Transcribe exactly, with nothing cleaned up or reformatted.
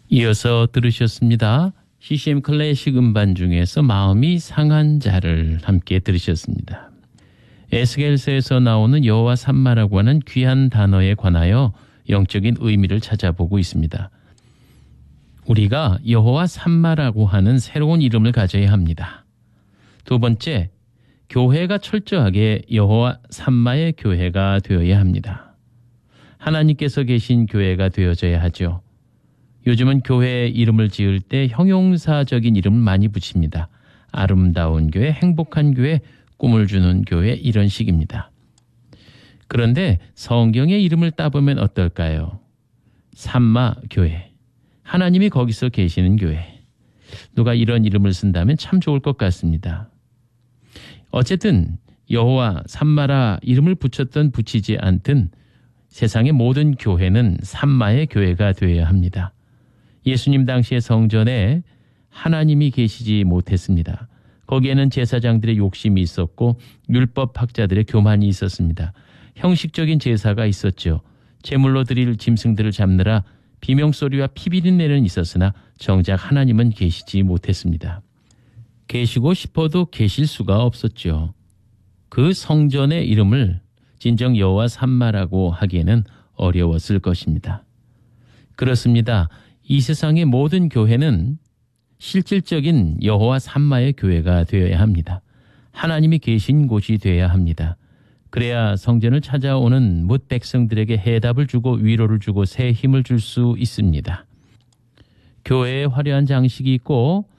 이어서 들으셨습니다. 씨씨엠 클래식 음반 중에서 마음이 상한 자를 함께 들으셨습니다. 에스겔서에서 나오는 여호와 삼마라고 하는 귀한 단어에 관하여 영적인 의미를 찾아보고 있습니다. 우리가 여호와 삼마라고 하는 새로운 이름을 가져야 합니다. 두 번째, 교회가 철저하게 여호와 삼마의 교회가 되어야 합니다. 하나님께서 계신 교회가 되어져야 하죠. 요즘은 교회 이름을 지을 때 형용사적인 이름을 많이 붙입니다. 아름다운 교회, 행복한 교회, 꿈을 주는 교회 이런 식입니다. 그런데 성경의 이름을 따보면 어떨까요? 삼마 교회, 하나님이 거기서 계시는 교회. 누가 이런 이름을 쓴다면 참 좋을 것 같습니다. 어쨌든 여호와 삼마라 이름을 붙였든 붙이지 않든 세상의 모든 교회는 삼마의 교회가 되어야 합니다. 예수님 당시의 성전에 하나님이 계시지 못했습니다. 거기에는 제사장들의 욕심이 있었고 율법학자들의 교만이 있었습니다. 형식적인 제사가 있었죠. 제물로 드릴 짐승들을 잡느라 비명소리와 피비린내는 있었으나 정작 하나님은 계시지 못했습니다. 계시고 싶어도 계실 수가 없었죠. 그 성전의 이름을 진정 여호와 삼마라고 하기에는 어려웠을 것입니다. 그렇습니다. 이 세상의 모든 교회는 실질적인 여호와 삼마의 교회가 되어야 합니다. 하나님이 계신 곳이 되어야 합니다. 그래야 성전을 찾아오는 뭇 백성들에게 해답을 주고 위로를 주고 새 힘을 줄 수 있습니다. 교회에 화려한 장식이 있고